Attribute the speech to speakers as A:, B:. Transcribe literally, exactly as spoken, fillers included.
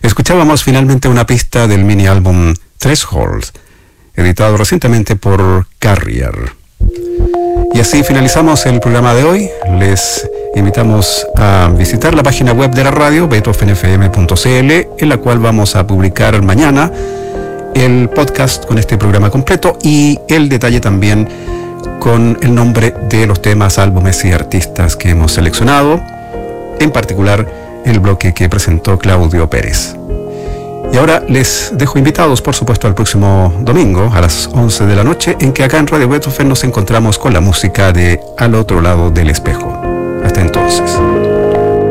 A: Escuchábamos finalmente una pista del mini álbum Threshold, editado recientemente por Carrier. Y así finalizamos el programa de hoy. Les invitamos a visitar la página web de la radio, beethoven f m punto c l, en la cual vamos a publicar mañana el podcast con este programa completo y el detalle también con el nombre de los temas, álbumes y artistas que hemos seleccionado, en particular el bloque que presentó Claudio Pérez. Y ahora les dejo invitados, por supuesto, al próximo domingo a las once de la noche, en que acá en Radio Beethoven nos encontramos con la música de Al otro lado del espejo. Hasta entonces.